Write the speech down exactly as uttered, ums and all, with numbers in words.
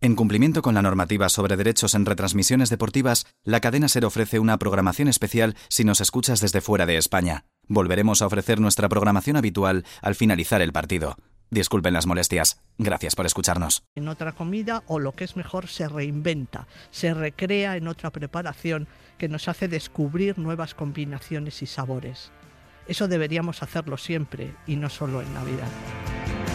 En cumplimiento con la normativa sobre derechos en retransmisiones deportivas, la cadena SER ofrece una programación especial si nos escuchas desde fuera de España. Volveremos a ofrecer nuestra programación habitual al finalizar el partido. Disculpen las molestias. Gracias por escucharnos. En otra comida, o lo que es mejor, se reinventa, se recrea en otra preparación que nos hace descubrir nuevas combinaciones y sabores. Eso deberíamos hacerlo siempre y no solo en Navidad.